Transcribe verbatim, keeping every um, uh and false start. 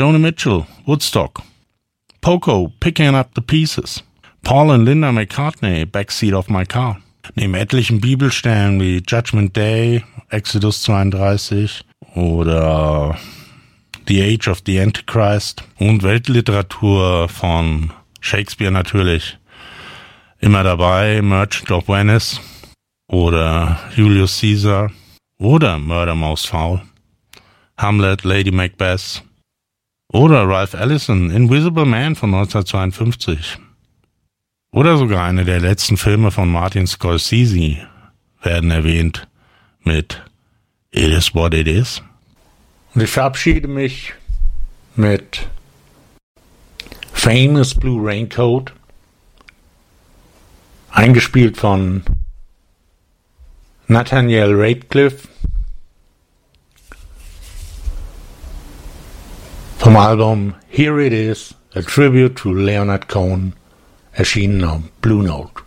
Joni Mitchell, Woodstock. Poco, Picking Up the Pieces. Paul und Linda McCartney, Backseat of My Car. Neben etlichen Bibelstellen wie Judgment Day, Exodus zweiunddreißig oder The Age of the Antichrist und Weltliteratur von Shakespeare natürlich immer dabei, Merchant of Venice oder Julius Caesar oder Murder Most Foul, Hamlet, Lady Macbeth oder Ralph Ellison, Invisible Man von neunzehnhundertzweiundfünfzig oder sogar eine der letzten Filme von Martin Scorsese werden erwähnt mit It Is What It Is. Und ich verabschiede mich mit Famous Blue Raincoat, eingespielt von Nathaniel Ratcliffe vom Album Here It Is, a Tribute to Leonard Cohen, erschienen auf Blue Note.